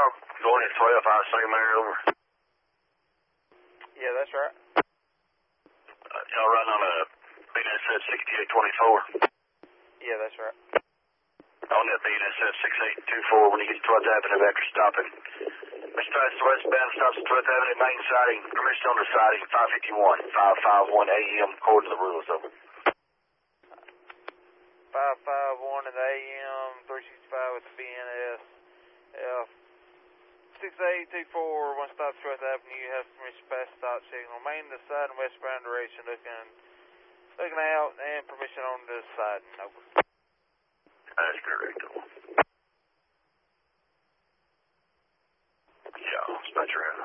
y'all going at 12, I assume, there, over. Yeah, that's right. Y'all running on a BNSF 6824. Yeah, that's right. On that BNSF 6824 when you get to 12th Avenue after stopping. Mr. Fast westbound stops at 12th Avenue, main siding, permission on the siding, 551 AM, according to the rules, over. 551 in the AM, 365 with the BNSF 6824, one stop 12th Avenue, you have permission to pass stop signal. Main to side and westbound direction, looking out, and permission on the side. Over. That's correct. Yeah, dispatcher.